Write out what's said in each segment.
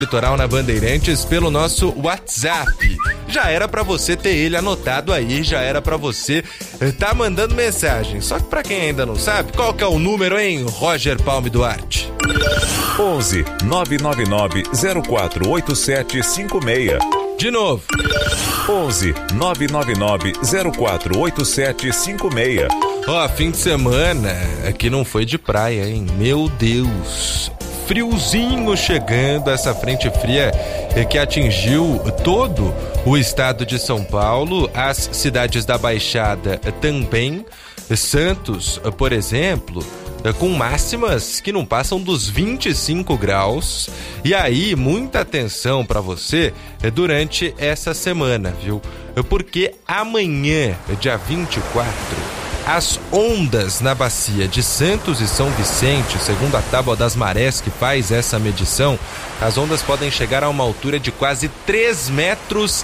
Litoral na Bandeirantes pelo nosso WhatsApp. Já era pra você ter ele anotado aí, já era pra você tá mandando mensagem. Só que pra quem ainda não sabe, qual que é o número, hein, Roger Palme Duarte? 11 999 048756. De novo. 11 999 048756. Ó, fim de semana aqui não foi de praia, hein? Meu Deus. Friozinho chegando, essa frente fria que atingiu todo o estado de São Paulo, as cidades da Baixada também, Santos, por exemplo, com máximas que não passam dos 25 graus. E aí, muita atenção para você durante essa semana, viu? Porque amanhã, dia 24, as ondas na bacia de Santos e São Vicente, segundo a Tábua das Marés que faz essa medição, as ondas podem chegar a uma altura de quase 3,5 metros.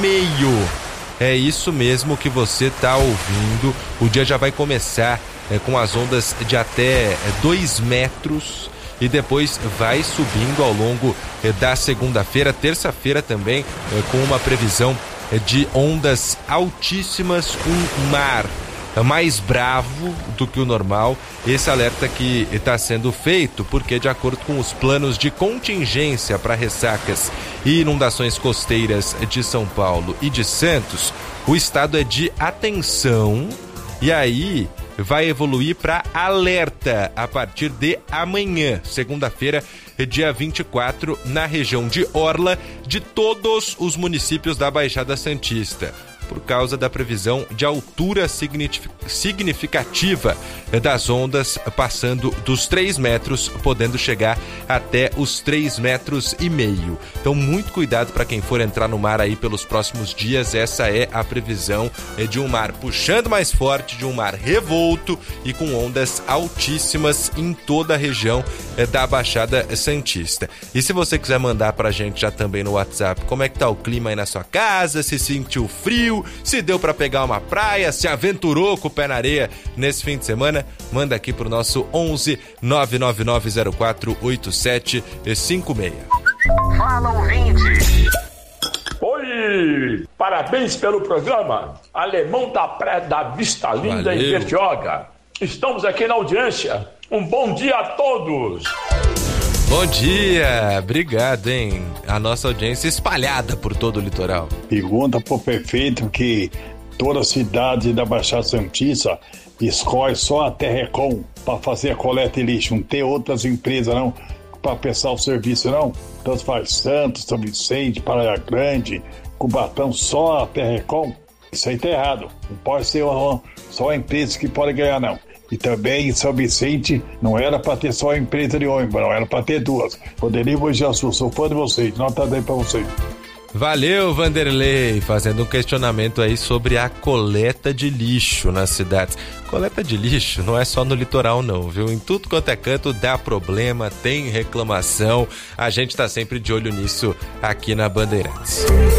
É isso mesmo que você está ouvindo. O dia já vai começar com as ondas de até 2 metros e depois vai subindo ao longo da segunda-feira, terça-feira também, com uma previsão de ondas altíssimas, um mar mais bravo do que o normal. Esse alerta que está sendo feito porque, de acordo com os planos de contingência para ressacas e inundações costeiras de São Paulo e de Santos, o estado é de atenção e aí vai evoluir para alerta a partir de amanhã, segunda-feira, dia 24, na região de Orla, de todos os municípios da Baixada Santista, por causa da previsão de altura significativa das ondas, passando dos 3 metros, podendo chegar até os 3,5 metros. Então, muito cuidado para quem for entrar no mar aí pelos próximos dias. Essa é a previsão de um mar puxando mais forte, de um mar revolto e com ondas altíssimas em toda a região da Baixada Santista. E se você quiser mandar pra gente já também no WhatsApp, como é que tá o clima aí na sua casa, se sentiu frio, se deu pra pegar uma praia, se aventurou com o pé na areia nesse fim de semana, manda aqui pro nosso 11 999 048756. Fala, ouvinte! Oi! Parabéns pelo programa. Alemão da Praia da Vista Linda, em Bertioga. Estamos aqui na audiência. Um bom dia a todos! Bom dia, obrigado, hein? A nossa audiência espalhada por todo o litoral. Pergunta pro prefeito que toda a cidade da Baixada Santista escolhe só a Terrecom para fazer a coleta de lixo. Não tem outras empresas não para prestar o serviço não. Tanto faz Santos, São Vicente, Praia Grande, Cubatão, só a Terrecom. Isso aí tá errado. Não pode ser só a empresa que pode ganhar não. E também em São Vicente não era para ter só a empresa de ônibus, não era para ter duas. Vanderlei Mojaçu, sou fã de vocês, nota 10 para vocês. Valeu, Vanderlei, fazendo um questionamento aí sobre a coleta de lixo nas cidades. Coleta de lixo não é só no litoral não, viu? Em tudo quanto é canto dá problema, tem reclamação. A gente tá sempre de olho nisso aqui na Bandeirantes.